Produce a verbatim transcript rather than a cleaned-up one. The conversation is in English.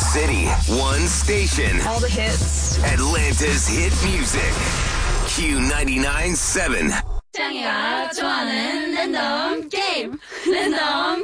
city, one station. All the hits. Atlanta's hit music. Q ninety-nine point seven. 짱이가 좋아하는 랜덤 게임. 랜덤